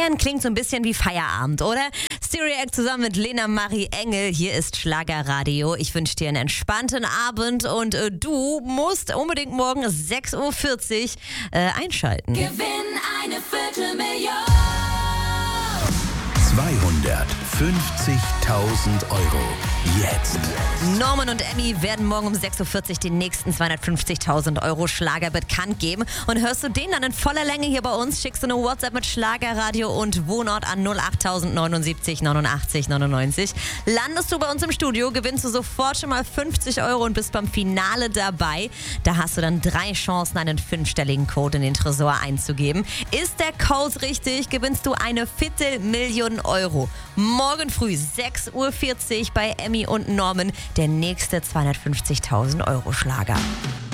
Weekend klingt so ein bisschen wie Feierabend, oder? Styriac zusammen mit Lena Marie Engel. Hier ist Schlagerradio. Ich wünsche dir einen entspannten Abend und du musst unbedingt morgen 6.40 Uhr einschalten. Gewinn eine Viertelmillion. 250.000 Euro. Jetzt. Norman und Emmy werden morgen um 6.40 Uhr den nächsten 250.000 Euro Schlager bekannt geben. Und hörst du den dann in voller Länge hier bei uns, schickst du eine WhatsApp mit Schlagerradio und Wohnort an 08079 89 99. Landest du bei uns im Studio, gewinnst du sofort schon mal 50 Euro und bist beim Finale dabei. Da hast du dann 3 Chancen, einen 5-stelligen Code in den Tresor einzugeben. Ist der Code richtig, gewinnst du eine Viertelmillion Euro. Morgen früh 6.40 Uhr bei Emmy und Norman, der nächste 250.000 Euro Schlager.